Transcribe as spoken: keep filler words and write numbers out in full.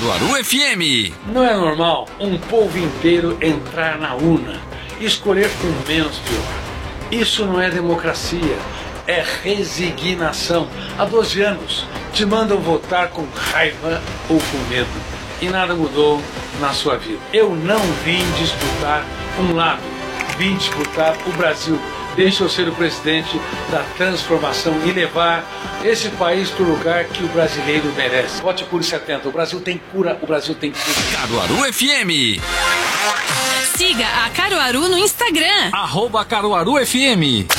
Caruaru F M. Não é normal um povo inteiro entrar na urna e escolher com menos pior. Isso não é democracia, é resignação. Há doze anos te mandam votar com raiva ou com medo e nada mudou na sua vida. Eu não vim disputar um lado, vim disputar o Brasil. Deixa eu ser o presidente da transformação e levar esse país para o lugar que o brasileiro merece. Vote por setenta. O Brasil tem cura, o Brasil tem cura. Caruaru F M. Siga a Caruaru no Instagram. Arroba Caruaru F M.